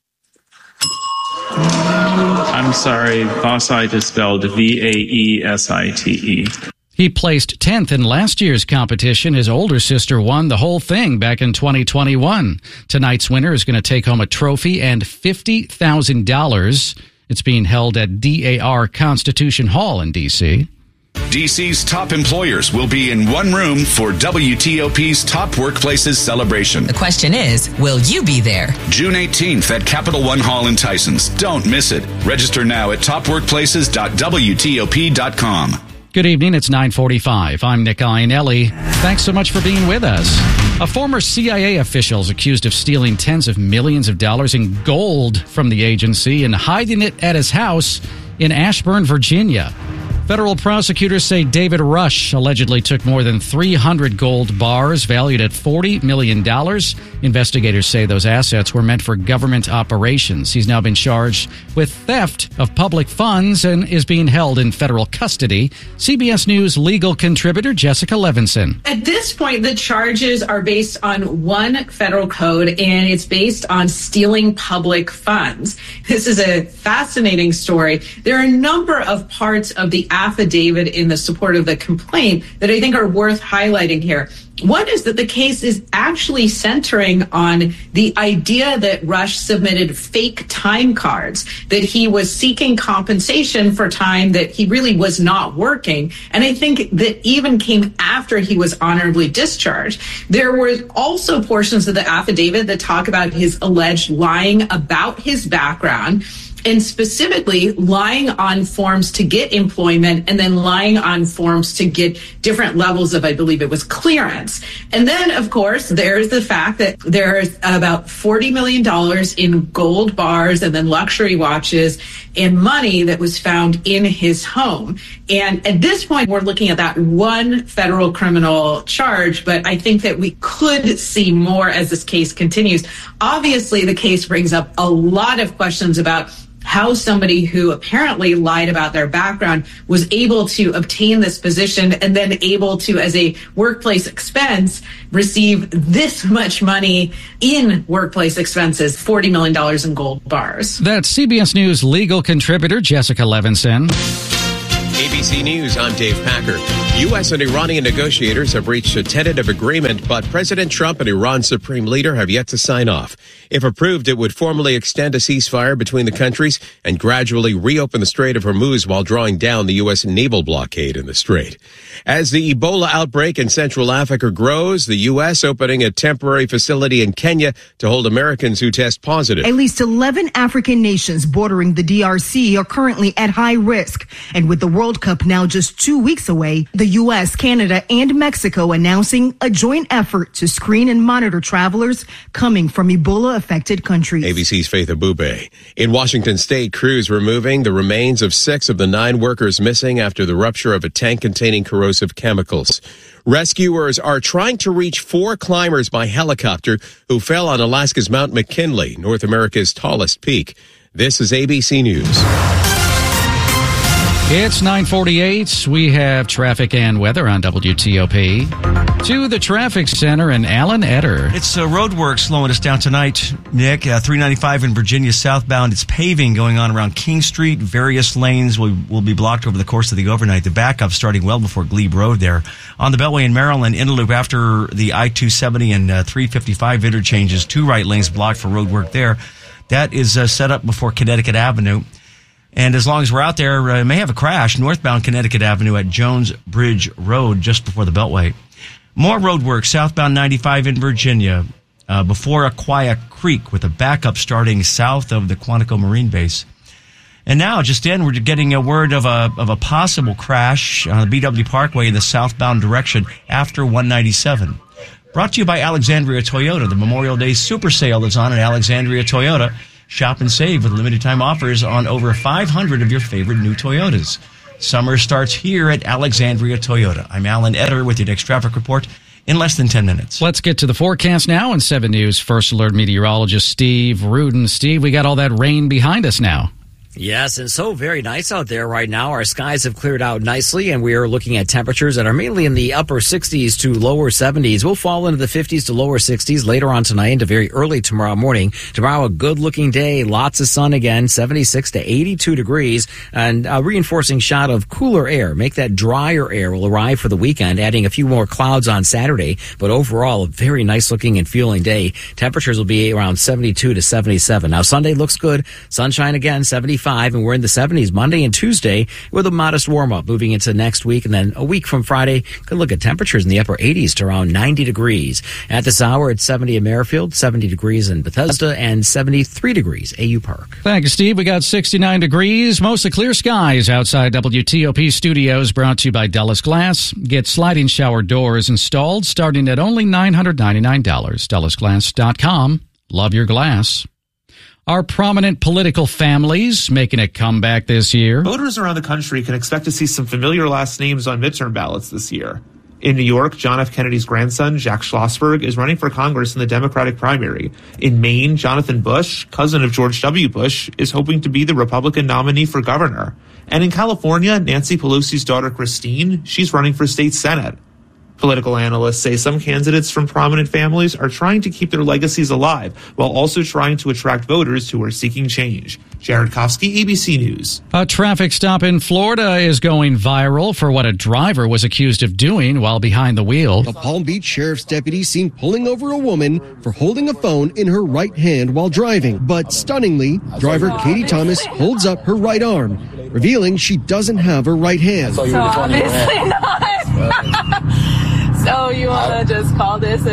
I'm sorry, vasite is spelled V-A-E-S-I-T-E. He placed 10th in last year's competition. His older sister won the whole thing back in 2021. Tonight's winner is going to take home a trophy and $50,000. It's being held at DAR Constitution Hall in D.C. DC's top employers will be in one room for WTOP's Top Workplaces celebration. The question is, will you be there? June 18th at Capital One Hall in Tysons. Don't miss it. Register now at topworkplaces.wtop.com. Good evening. It's 9:45. I'm Nick Iannelli. Thanks so much for being with us. A former CIA official is accused of stealing tens of millions of dollars in gold from the agency and hiding it at his house in Ashburn, Virginia. Federal prosecutors say David Rush allegedly took more than 300 gold bars valued at $40 million. Investigators say those assets were meant for government operations. He's now been charged with theft of public funds and is being held in federal custody. CBS News legal contributor Jessica Levinson. At this point, the charges are based on one federal code, and it's based on stealing public funds. This is a fascinating story. There are a number of parts of the affidavit in the support of the complaint that I think are worth highlighting here. One is that the case is actually centering on the idea that Rush submitted fake time cards, that he was seeking compensation for time that he really was not working. And I think that even came after he was honorably discharged. There were also portions of the affidavit that talk about his alleged lying about his background. and specifically lying on forms to get employment and then lying on forms to get different levels of, I believe it was, clearance. And then, of course, there's the fact that there's about $40 million in gold bars and then luxury watches and money that was found in his home. And at this point, we're looking at that one federal criminal charge, but I think that we could see more as this case continues. Obviously, the case brings up a lot of questions about how somebody who apparently lied about their background was able to obtain this position and then able to, as a workplace expense, receive this much money in workplace expenses, $40 million in gold bars. That's CBS News legal contributor Jessica Levinson. ABC News, I'm Dave Packer. U.S. and Iranian negotiators have reached a tentative agreement, but President Trump and Iran's supreme leader have yet to sign off. If approved, it would formally extend a ceasefire between the countries and gradually reopen the Strait of Hormuz while drawing down the U.S. naval blockade in the strait. As the Ebola outbreak in Central Africa grows, the U.S. opening a temporary facility in Kenya to hold Americans who test positive. At least 11 African nations bordering the DRC are currently at high risk. And with the World Cup now just 2 weeks away, the U.S., Canada, and Mexico announcing a joint effort to screen and monitor travelers coming from Ebola-affected countries. ABC's Faith Abube. In Washington State, crews removing the remains of 6 of the 9 workers missing after the rupture of a tank containing corrosive chemicals. Rescuers are trying to reach 4 climbers by helicopter who fell on Alaska's Mount McKinley, North America's tallest peak. This is ABC News. It's 9:48. We have traffic and weather on WTOP. To the traffic center and Alan Etter. It's road work slowing us down tonight, Nick. 395 in Virginia southbound. It's paving going on around King Street. Various lanes will be blocked over the course of the overnight. The backup starting well before Glebe Road there. On the Beltway in Maryland, in a loop after the I-270 and 355 interchanges. 2 right lanes blocked for road work there. That is set up before Connecticut Avenue. And as long as we're out there, may have a crash northbound Connecticut Avenue at Jones Bridge Road just before the Beltway. More road work southbound 95 in Virginia before Aquia Creek with a backup starting south of the Quantico Marine Base. And now, just in, we're getting a word of a possible crash on the BW Parkway in the southbound direction after 197. Brought to you by Alexandria Toyota. The Memorial Day Super Sale is on at Alexandria Toyota. Shop and save with limited time offers on over 500 of your favorite new Toyotas. Summer starts here at Alexandria Toyota. I'm Alan Etter with your next traffic report in less than 10 minutes. Let's get to the forecast now on 7 News First Alert meteorologist Steve Rudin. Steve, we got all that rain behind us now. Yes, and so very nice out there right now. Our skies have cleared out nicely, and we are looking at temperatures that are mainly in the upper 60s to lower 70s. We'll fall into the 50s to lower 60s later on tonight into very early tomorrow morning. Tomorrow, a good-looking day, lots of sun again, 76 to 82 degrees, and a reinforcing shot of cooler air. Make that drier air will arrive for the weekend, adding a few more clouds on Saturday, but overall, a very nice-looking and feeling day. Temperatures will be around 72 to 77. Now, Sunday looks good. Sunshine again, 75. And we're in the 70s Monday and Tuesday with a modest warm-up moving into next week. And then a week from Friday, could look at temperatures in the upper 80s to around 90 degrees. At this hour, it's 70 in Merrifield, 70 degrees in Bethesda, and 73 degrees AU Park. Thank you, Steve. We got 69 degrees, mostly clear skies outside WTOP studios, brought to you by Dulles Glass. Get sliding shower doors installed starting at only $999. DullesGlass.com. Love your glass. Are prominent political families making a comeback this year? Voters around the country can expect to see some familiar last names on midterm ballots this year. In New York, John F. Kennedy's grandson, Jack Schlossberg, is running for Congress in the Democratic primary. In Maine, Jonathan Bush, cousin of George W. Bush, is hoping to be the Republican nominee for governor. And in California, Nancy Pelosi's daughter, Christine, she's running for state senate. Political analysts say some candidates from prominent families are trying to keep their legacies alive while also trying to attract voters who are seeking change. Jared Kofsky, ABC News. A traffic stop in Florida is going viral for what a driver was accused of doing while behind the wheel. A Palm Beach sheriff's deputy seen pulling over a woman for holding a phone in her right hand while driving. But stunningly, driver Katie Thomas holds up her right arm, revealing she doesn't have her right hand. So obviously not. So you want to just call this a day?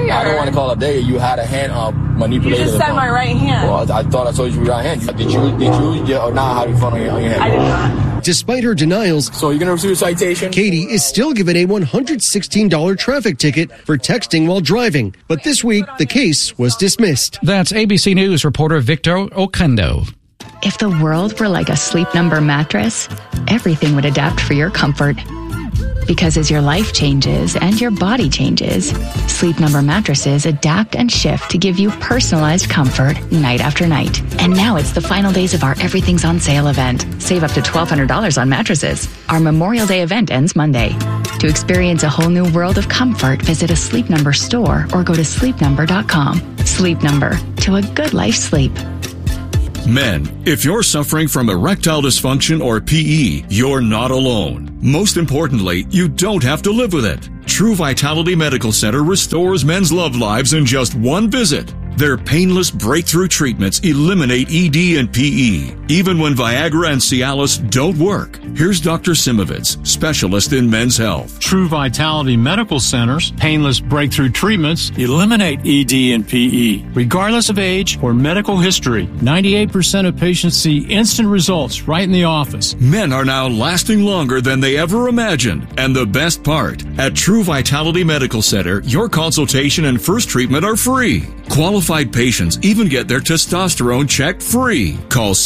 barrier. I don't want to call it a barrier. You had a hand manipulated. You just said my right hand. Well, I thought I told you right hand. Did you or not have your phone on your hand? I did not. Despite her denials, so you're going to receive a citation? Katie is still given a $116 traffic ticket for texting while driving. But this week, the case was dismissed. That's ABC News reporter Victor Oquendo. If the world were like a Sleep Number mattress, everything would adapt for your comfort. Because as your life changes and your body changes, Sleep Number mattresses adapt and shift to give you personalized comfort night after night. And now it's the final days of our Everything's on Sale event. Save up to $1,200 on mattresses. Our Memorial Day event ends Monday. To experience a whole new world of comfort, visit a Sleep Number store or go to sleepnumber.com. Sleep Number, to a good life sleep. Men, if you're suffering from erectile dysfunction or PE, you're not alone. Most importantly, you don't have to live with it. True Vitality Medical Center restores men's love lives in just one visit. Their painless breakthrough treatments eliminate ED and PE, even when Viagra and Cialis don't work. Here's Dr. Simovitz, specialist in men's health. True Vitality Medical Center's painless breakthrough treatments eliminate ED and PE, regardless of age or medical history. 98% of patients see instant results right in the office. Men are now lasting longer than they ever imagined. And the best part, at True Vitality Medical Center, your consultation and first treatment are free. Qualified patients even get their testosterone checked free. Call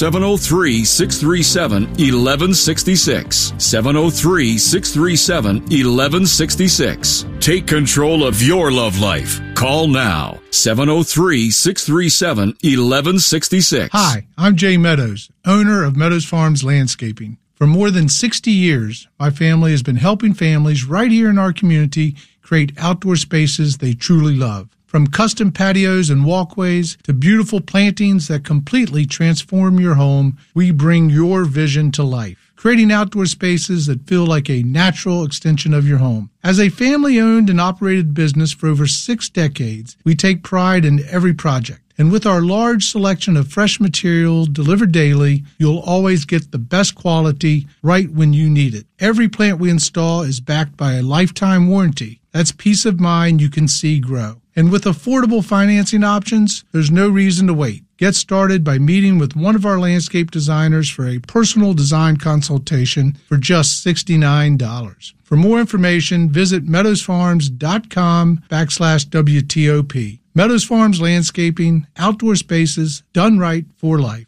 703-637-1166. 703-637-1166. Take control of your love life. Call now. 703-637-1166. Hi, I'm Jay Meadows, owner of Meadows Farms Landscaping. For more than 60 years, my family has been helping families right here in our community create outdoor spaces they truly love. From custom patios and walkways to beautiful plantings that completely transform your home, we bring your vision to life, creating outdoor spaces that feel like a natural extension of your home. As a family-owned and operated business for over 6 decades, we take pride in every project. And with our large selection of fresh material delivered daily, you'll always get the best quality right when you need it. Every plant we install is backed by a lifetime warranty. That's peace of mind you can see grow. And with affordable financing options, there's no reason to wait. Get started by meeting with one of our landscape designers for a personal design consultation for just $69. For more information, visit meadowsfarms.com/WTOP. Meadows Farms Landscaping, outdoor spaces, done right for life.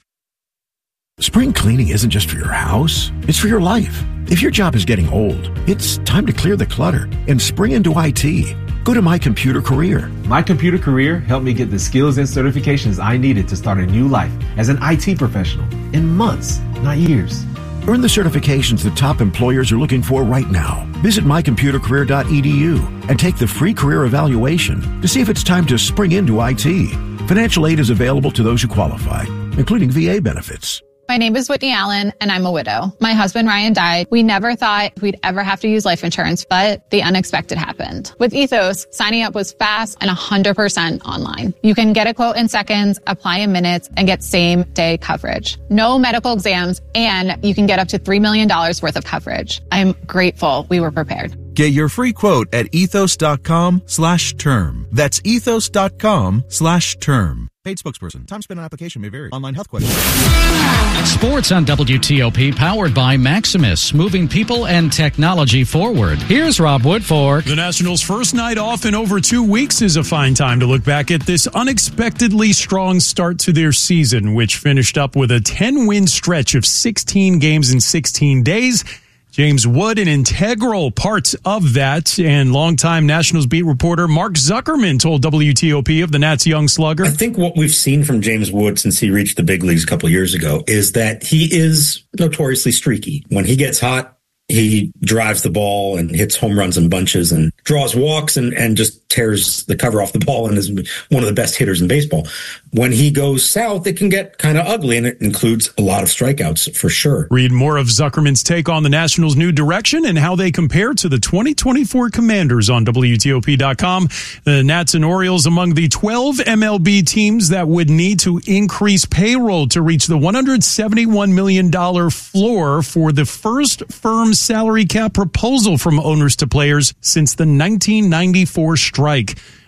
Spring cleaning isn't just for your house, it's for your life. If your job is getting old, it's time to clear the clutter and spring into IT. Go to My Computer Career. My Computer Career helped me get the skills and certifications I needed to start a new life as an IT professional in months, not years. Earn the certifications the top employers are looking for right now. Visit mycomputercareer.edu and take the free career evaluation to see if it's time to spring into IT. Financial aid is available to those who qualify, including VA benefits. My name is Whitney Allen, and I'm a widow. My husband, Ryan, died. We never thought we'd ever have to use life insurance, but the unexpected happened. With Ethos, signing up was fast and 100% online. You can get a quote in seconds, apply in minutes, and get same-day coverage. No medical exams, and you can get up to $3 million worth of coverage. I'm grateful we were prepared. Get your free quote at ethos.com/term. That's ethos.com/term. Paid spokesperson. Time spent on application may vary. Online health questions. Sports on WTOP, powered by Maximus, moving people and technology forward. Here's Rob Woodfork. The Nationals' first night off in over 2 weeks is a fine time to look back at this unexpectedly strong start to their season, which finished up with a 10-win stretch of 16 games in 16 days. James Wood, an integral part of that, and longtime Nationals beat reporter Mark Zuckerman told WTOP of the Nats' young slugger. I think what we've seen from James Wood since he reached the big leagues a couple of years ago is that he is notoriously streaky. When he gets hot, he drives the ball and hits home runs in bunches and draws walks and just tears the cover off the ball and is one of the best hitters in baseball. When he goes south, it can get kind of ugly, and it includes a lot of strikeouts for sure. Read more of Zuckerman's take on the Nationals' new direction and how they compare to the 2024 Commanders on WTOP.com. The Nats and Orioles among the 12 MLB teams that would need to increase payroll to reach the $171 million floor for the first firm salary cap proposal from owners to players since the 1994 strike.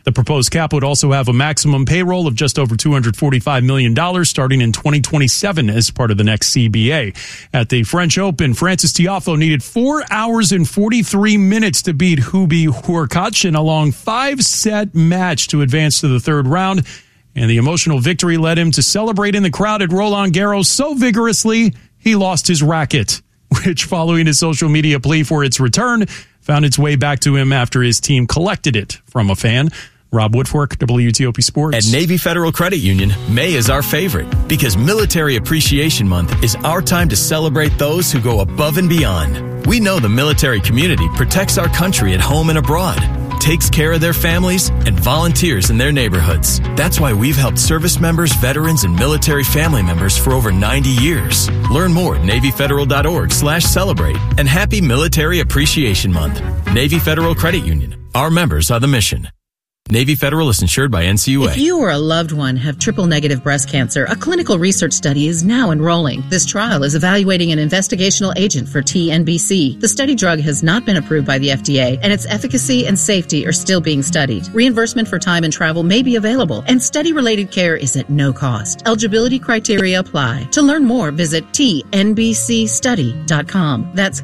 The proposed cap would also have a maximum payroll of just over $245 million starting in 2027 as part of the next CBA. At the French Open, Frances Tiafoe needed 4 hours and 43 minutes to beat Hubie Hurkacz in a long 5-set match to advance to the third round. And the emotional victory led him to celebrate in the crowd at Roland Garros so vigorously he lost his racket, which, following his social media plea for its return, found its way back to him after his team collected it from a fan. Rob Woodfork, WTOP Sports. At Navy Federal Credit Union, May is our favorite because Military Appreciation Month is our time to celebrate those who go above and beyond. We know the military community protects our country at home and abroad, takes care of their families, and volunteers in their neighborhoods. That's why we've helped service members, veterans, and military family members for over 90 years. Learn more at NavyFederal.org/celebrate. And happy Military Appreciation Month. Navy Federal Credit Union. Our members are the mission. Navy Federal is insured by NCUA. If you or a loved one have triple-negative breast cancer, a clinical research study is now enrolling. This trial is evaluating an investigational agent for TNBC. The study drug has not been approved by the FDA, and its efficacy and safety are still being studied. Reimbursement for time and travel may be available, and study-related care is at no cost. Eligibility criteria apply. To learn more, visit tnbcstudy.com. That's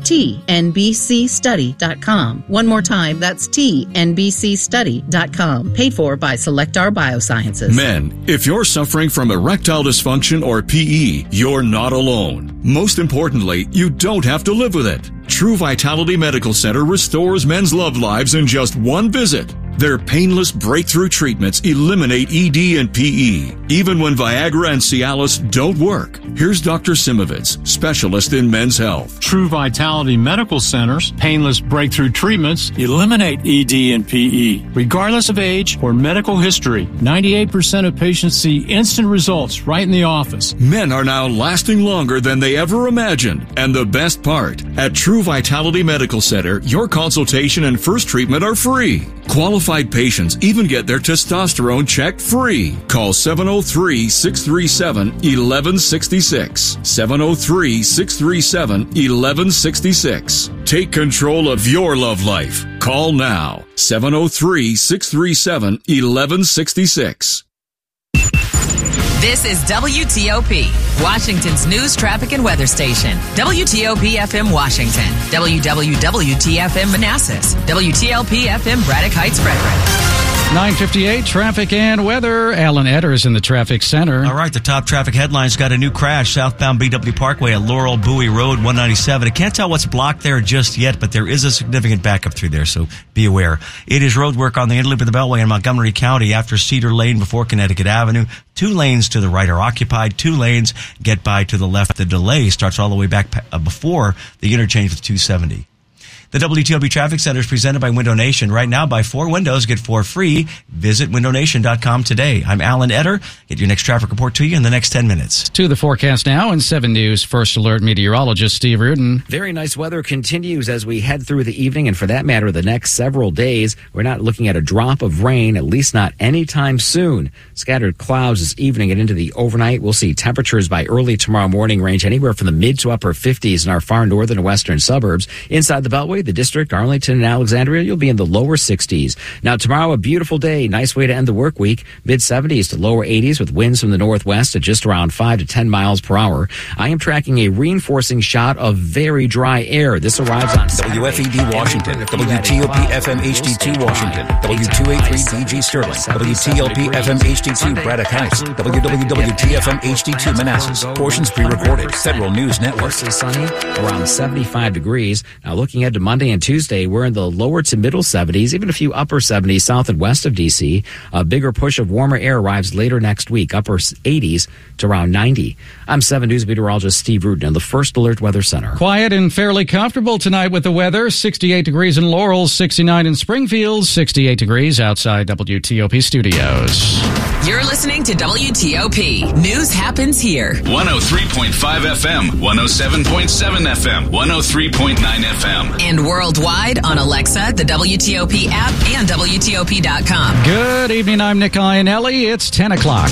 tnbcstudy.com. One more time, that's tnbcstudy.com. Paid for by Selectar Biosciences. Men, if you're suffering from erectile dysfunction or PE, you're not alone. Most importantly, you don't have to live with it. True Vitality Medical Center restores men's love lives in just one visit. Their painless breakthrough treatments eliminate ED and PE, even when Viagra and Cialis don't work. Here's Dr. Simovitz, specialist in men's health. True Vitality Medical Center's painless breakthrough treatments eliminate ED and PE, regardless of age or medical history. 98% of patients see instant results right in the office. Men are now lasting longer than they ever imagined. And the best part, at True Vitality Medical Center, your consultation and first treatment are free. Qualified patients even get their testosterone checked free. Call 703-637-1166. 703-637-1166. Take control of your love life. Call now. 703-637-1166. This is WTOP, Washington's news, traffic, and weather station. WTOP FM Washington, WWWT-FM Manassas, WTLP FM Braddock Heights, Frederick. 9:58, traffic and weather. Alan Edders in the traffic center. All right, the top traffic headlines got a new crash southbound BW Parkway at Laurel Bowie Road 197. I can't tell what's blocked there just yet, but there is a significant backup through there, so be aware. It is road work on the interloop of the Beltway in Montgomery County after Cedar Lane before Connecticut Avenue. 2 lanes to the right are occupied. 2 lanes get by to the left. The delay starts all the way back before the interchange with 270. The WTOP Traffic Center is presented by Window Nation. Right now, buy 4 windows, get 4 free. Visit windownation.com today. I'm Alan Etter. Get your next traffic report to you in the next 10 minutes. To the forecast now in 7 News First Alert meteorologist Steve Rudin. Very nice weather continues as we head through the evening, and for that matter, the next several days. We're not looking at a drop of rain, at least not anytime soon. Scattered clouds this evening and into the overnight. We'll see temperatures by early tomorrow morning range anywhere from the mid to upper 50s in our far northern and western suburbs. Inside the Beltway, the district, Arlington and Alexandria, you'll be in the lower 60s. Now tomorrow, a beautiful day. Nice way to end the work week. Mid 70s to lower 80s with winds from the northwest at just around 5 to 10 miles per hour. I am tracking a reinforcing shot of very dry air. This arrives on WFED Washington, WTOP FM HD2 Washington, W283 DG Sterling, WTLP FM HD2 Braddock Heights, WWWT-FM HD2 Manassas. Portions pre-recorded. Federal News Network. Mostly sunny, around 75 degrees. Now looking ahead to Monday and Tuesday, we're in the lower to middle 70s, even a few upper 70s south and west of D.C. A bigger push of warmer air arrives later next week, upper 80s to around 90. I'm 7 News meteorologist Steve Rudin in the First Alert Weather Center. Quiet and fairly comfortable tonight with the weather. 68 degrees in Laurel, 69 in Springfield, 68 degrees outside WTOP studios. You're listening to WTOP. News happens here. 103.5 FM, 107.7 FM, 103.9 FM. And worldwide on Alexa, the WTOP app, and WTOP.com. Good evening, I'm Nick Iannelli. It's 10 o'clock.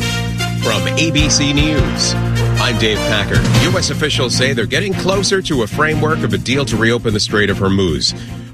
From ABC News, I'm Dave Packer. U.S. officials say they're getting closer to a framework of a deal to reopen the Strait of Hormuz.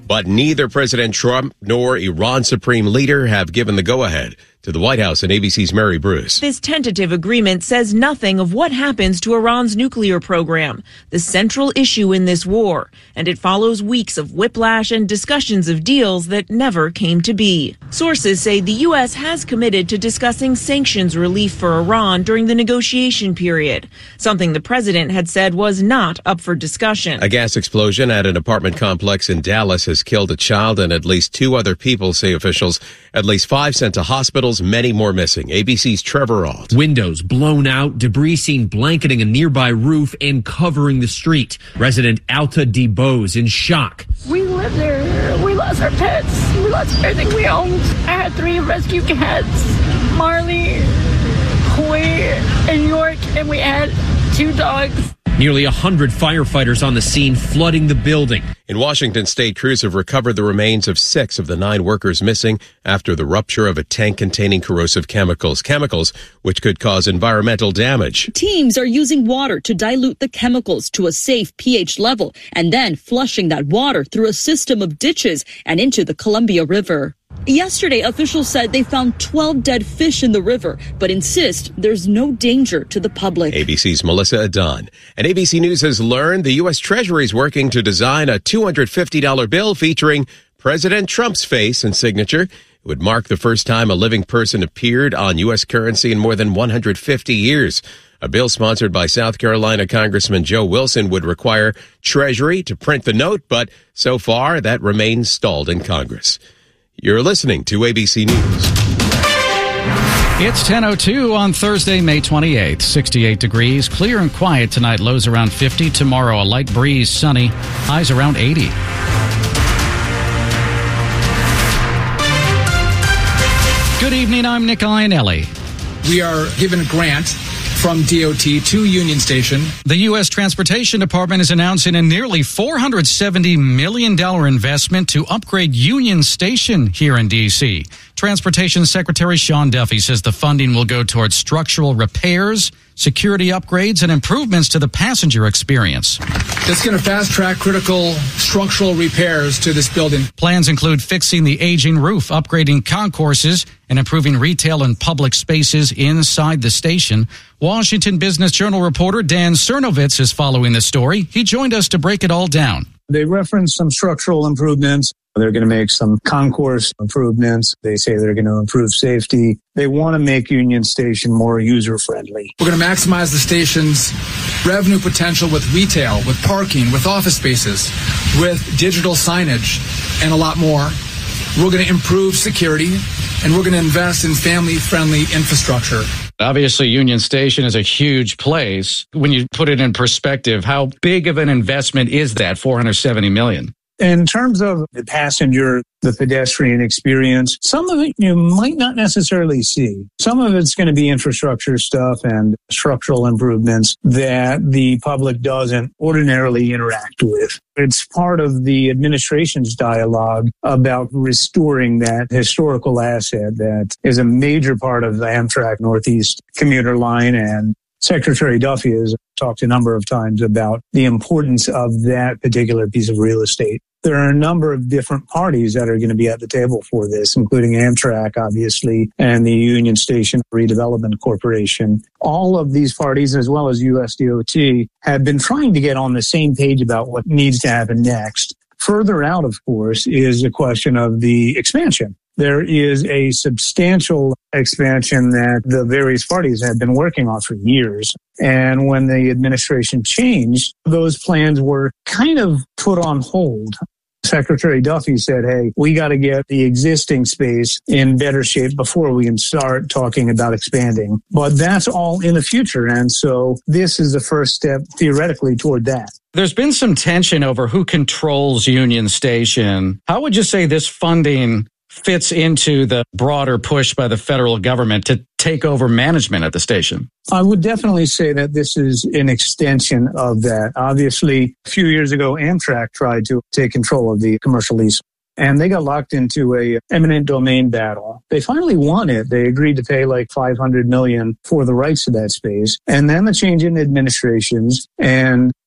But neither President Trump nor Iran's supreme leader have given the go-ahead. To the White House and ABC's Mary Bruce. This tentative agreement says nothing of what happens to Iran's nuclear program, the central issue in this war, and it follows weeks of whiplash and discussions of deals that never came to be. Sources say the U.S. has committed to discussing sanctions relief for Iran during the negotiation period, something the president had said was not up for discussion. A gas explosion at an apartment complex in Dallas has killed a child and at least 2 other people, say officials. At least 5 sent to hospitals, many more missing. ABC's Trevor Ault. Windows blown out, debris seen blanketing a nearby roof and covering the street. Resident Alta DeBose in shock. We lived there. We lost our pets. We lost everything we owned. I had 3 rescue cats, Marley, Hoy, and York, and we had 2 dogs. Nearly 100 firefighters on the scene, flooding the building. In Washington state, crews have recovered the remains of 6 of the 9 workers missing after the rupture of a tank containing corrosive chemicals which could cause environmental damage. Teams are using water to dilute the chemicals to a safe pH level and then flushing that water through a system of ditches and into the Columbia River. Yesterday, officials said they found 12 dead fish in the river, but insist there's no danger to the public. ABC's Melissa Adon. And ABC News has learned the U.S. Treasury is working to design a $250 bill featuring President Trump's face and signature. It would mark the first time a living person appeared on U.S. currency in more than 150 years. A bill sponsored by South Carolina Congressman Joe Wilson would require Treasury to print the note, but so far that remains stalled in Congress. You're listening to ABC News. It's 10:02 on Thursday, May 28th. 68 degrees, clear and quiet tonight. Lows around 50. Tomorrow, a light breeze, sunny. Highs around 80. Good evening. I'm Nick Iannelli. We are given a grant from DOT to Union Station. The U.S. Transportation Department is announcing a nearly $470 million investment to upgrade Union Station here in D.C. Transportation Secretary Sean Duffy says the funding will go towards structural repairs, security upgrades, and improvements to the passenger experience. It's going to fast-track critical structural repairs to this building. Plans include fixing the aging roof, upgrading concourses, and improving retail and public spaces inside the station. Washington Business Journal reporter Dan Cernovitz is following the story. He joined us to break it all down. They reference some structural improvements. They're going to make some concourse improvements. They say they're going to improve safety. They want to make Union Station more user-friendly. We're going to maximize the station's revenue potential with retail, with parking, with office spaces, with digital signage, and a lot more. We're going to improve security, and we're going to invest in family-friendly infrastructure. Obviously, Union Station is a huge place. When you put it in perspective, how big of an investment is that, $470 million? In terms of the passenger, the pedestrian experience, some of it you might not necessarily see. Some of it's going to be infrastructure stuff and structural improvements that the public doesn't ordinarily interact with. It's part of the administration's dialogue about restoring that historical asset that is a major part of the Amtrak Northeast commuter line, and Secretary Duffy has talked a number of times about the importance of that particular piece of real estate. There are a number of different parties that are going to be at the table for this, including Amtrak, obviously, and the Union Station Redevelopment Corporation. All of these parties, as well as USDOT, have been trying to get on the same page about what needs to happen next. Further out, of course, is the question of the expansion. There is a substantial expansion that the various parties have been working on for years. And when the administration changed, those plans were kind of put on hold. Secretary Duffy said, hey, we got to get the existing space in better shape before we can start talking about expanding. But that's all in the future. And so this is the first step theoretically toward that. There's been some tension over who controls Union Station. How would you say this funding fits into the broader push by the federal government to take over management at the station? I would definitely say that this is an extension of that. Obviously, a few years ago, Amtrak tried to take control of the commercial lease, and they got locked into a eminent domain battle. They finally won it. They agreed to pay like $500 million for the rights to that space. And then the change in administrations, and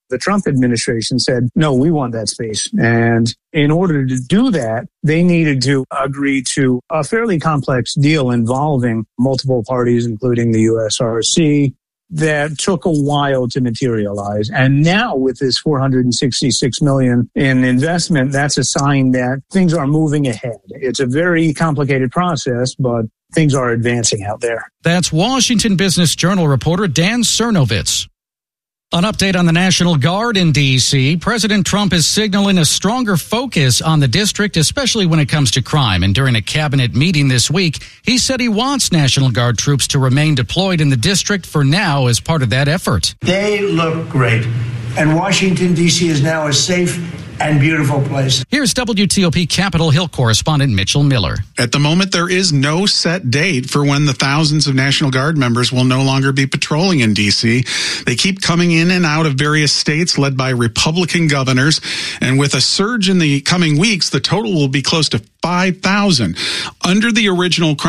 The Trump administration said, no, we want that space. And in order to do that, they needed to agree to a fairly complex deal involving multiple parties, including the USRC, that took a while to materialize. And now with this $466 million in investment, that's a sign that things are moving ahead. It's a very complicated process, but things are advancing out there. That's Washington Business Journal reporter Dan Cernovitz. An update on the National Guard in D.C. President Trump is signaling a stronger focus on the district, especially when it comes to crime. And during a cabinet meeting this week, he said he wants National Guard troops to remain deployed in the district for now as part of that effort. They look great. And Washington, D.C. is now a safe and beautiful place. Here's WTOP Capitol Hill correspondent Mitchell Miller. At the moment, there is no set date for when the thousands of National Guard members will no longer be patrolling in D.C. They keep coming in and out of various states led by Republican governors. And with a surge in the coming weeks, the total will be close to 5,000. Under the original